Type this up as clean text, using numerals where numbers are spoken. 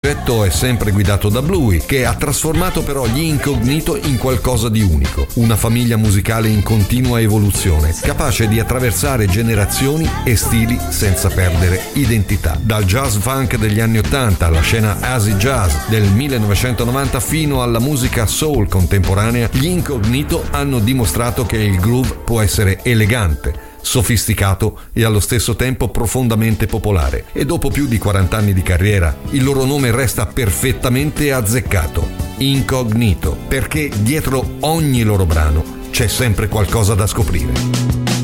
progetto è sempre guidato da Bluey, che ha trasformato però gli Incognito in qualcosa di unico, una famiglia musicale in continua evoluzione, capace di attraversare generazioni e stili senza perdere identità. Dal jazz funk degli anni 80 alla scena acid jazz del 1990 fino alla musica soul contemporanea, gli Incognito hanno dimostrato che il groove può essere elegante, sofisticato e allo stesso tempo profondamente popolare, e dopo più di 40 anni di carriera il loro nome resta perfettamente azzeccato: Incognito, perché dietro ogni loro brano c'è sempre qualcosa da scoprire.